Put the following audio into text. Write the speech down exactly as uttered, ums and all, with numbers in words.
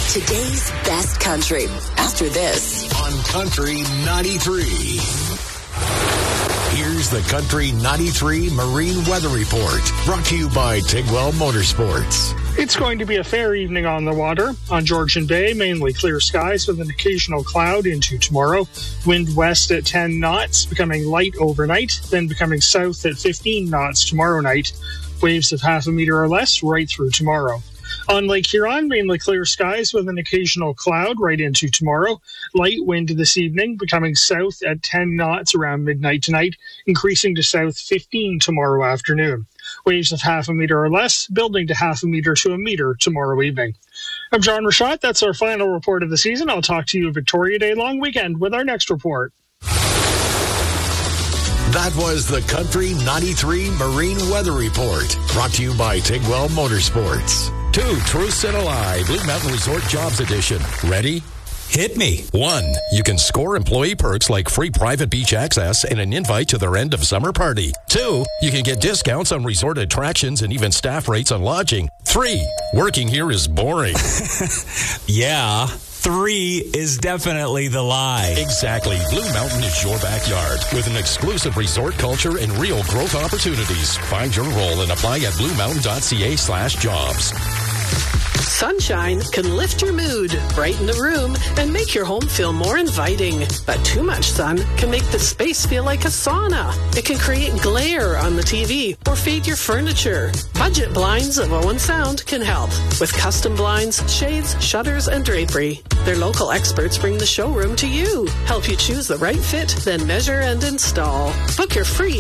Today's best country. After this. On Country ninety-three. Here's the Country ninety-three Marine Weather Report. Brought to you by Tigwell Motorsports. It's going to be a fair evening on the water. On Georgian Bay, mainly clear skies with an occasional cloud into tomorrow. Wind west at ten knots, becoming light overnight, then becoming south at fifteen knots tomorrow night. Waves of half a meter or less right through tomorrow. On Lake Huron, mainly clear skies with an occasional cloud right into tomorrow. Light wind this evening, becoming south at ten knots around midnight tonight, increasing to south fifteen tomorrow afternoon. Waves of half a meter or less, building to half a meter to a meter tomorrow evening. I'm John Rashad. That's our final report of the season. I'll talk to you Victoria Day long weekend with our next report. That was the Country ninety-three Marine Weather Report, brought to you by Tigwell Motorsports. Two Truths and a Lie, Blue Mountain Resort Jobs Edition. Ready? Hit me. One, you can score employee perks like free private beach access and an invite to their end of summer party. Two, you can get discounts on resort attractions and even staff rates on lodging. Three, working here is boring. Yeah. Three is definitely the lie. Exactly. Blue Mountain is your backyard with an exclusive resort culture and real growth opportunities. Find your role and apply at bluemountain.ca slash jobs. Sunshine can lift your mood, brighten the room, and make your home feel more inviting. But too much sun can make the space feel like a sauna. It can create glare on the T V or fade your furniture. Budget Blinds of Owen Sound can help with custom blinds, shades, shutters, and drapery. Their local experts bring the showroom to you, help you choose the right fit, then measure and install. Book your free